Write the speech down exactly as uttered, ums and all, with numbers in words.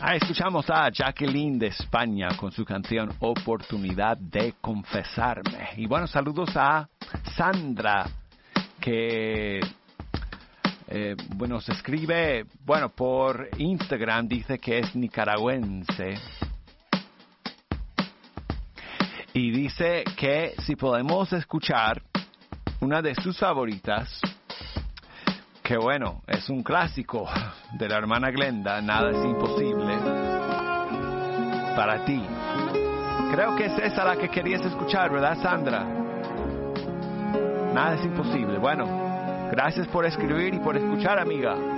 Ah, escuchamos a Jacqueline de España con su canción Oportunidad de Confesarme. Y bueno, saludos a Sandra, que eh, bueno, se escribe, bueno, por Instagram, dice que es nicaragüense. Y dice que si podemos escuchar una de sus favoritas, que bueno, es un clásico de la hermana Glenda, Nada es imposible, para ti. Creo que es esa la que querías escuchar, ¿verdad, Sandra? Nada es imposible. Bueno, gracias por escribir y por escuchar, amiga.